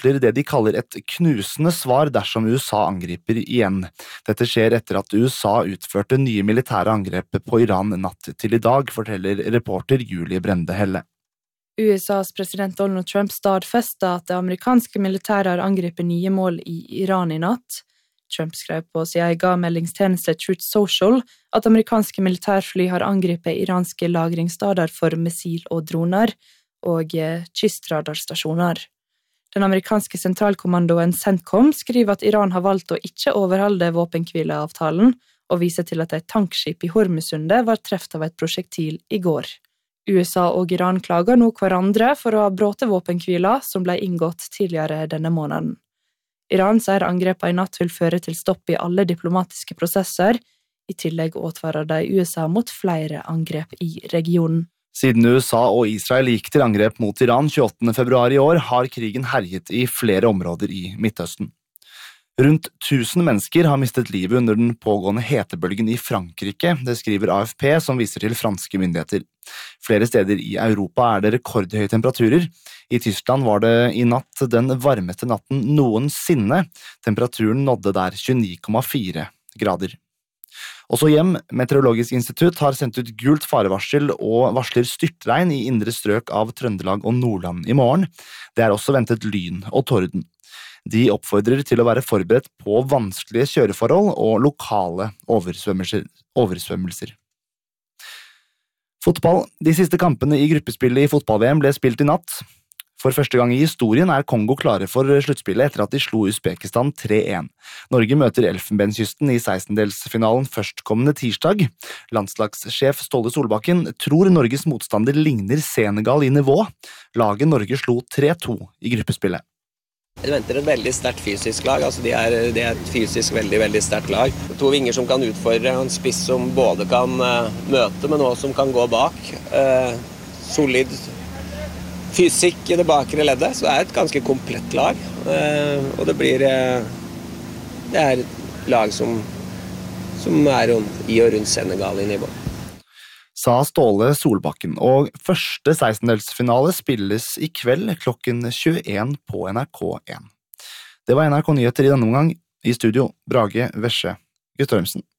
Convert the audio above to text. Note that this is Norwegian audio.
varsler det de kaller et knusende svar dersom USA angriper igjen. Dette skjer etter at USA utførte nye militære angrep på Iran natt til i dag, forteller reporter Julie Brende Helle. USAs president Donald Trump stadfestet at det amerikanske militæret har angrepet nye mål i Iran i natt. Trump skrev på sin egen meldingstjeneste Truth Social at amerikanske militærfly har angrepet iranske lagringssteder for missil og droner og kystradarstasjoner. Den amerikanske sentralkommandoen CENTCOM skriver at Iran har valgt å ikke overholde våpenhvileavtalen og viser til at et tankskip i Hormusundet var treft av et prosjektil i går. USA og Iran klager nå hverandre for å ha bråte våpenhvila som ble inngått tidligere denne måneden. Iran sier angrepet i natt vil føre til stopp i alle diplomatiske prosesser. I tillegg advarer de USA mot flere angrep i regionen. Siden USA og Israel gikk til angrep mot Iran 28. februar i år, har krigen herjet i flere områder i Midtøsten. Rundt 1000 mennesker har mistet livet under den pågående hetebølgen i Frankrike, det skriver AFP som viser til franske myndigheter. Flere steder i Europa er det rekordhøye temperaturer. I Tyskland var det i natt den varmeste natten noensinne. Temperaturen nådde der 29,4 grader. Også Hjem Meteorologisk institutt har sendt ut gult farevarsel og varsler styrtregn i indre strøk av Trøndelag og Nordland i morgen. Det er også ventet lyn og torden. De oppfordrer til å være forberedt på vanskelige kjøreforhold og lokale oversvømmelser. Fotball. De siste kampene i gruppespillet i fotball-VM ble spilt i natt. For første gang i historien er Kongo klare for sluttspillet etter at de slo Uzbekistan 3-1. Norge møter Elfenbenskysten i 16-delsfinalen førstkommende tirsdag. Landslagssjef Ståle Solbakken tror Norges motstander ligner Senegal i nivå. Laget Norge slo 3-2 i gruppespillet. Jeg venter et veldig sterkt fysisk lag, altså det er et fysisk veldig sterkt lag. To vinger som kan utfordre, en spiss som både kan møte, men også som kan gå bak. Solid fysikk i det bakre leddet, så det er et ganske komplett lag. Og det er et lag som er i og rundt Senegal i nivå. Sa Ståle Solbakken, og første 16-delsfinale spilles i kveld klokken 21 på NRK1. Det var NRK Nyheter i denne omgang. I studio, Brage Vesje Guttormsen.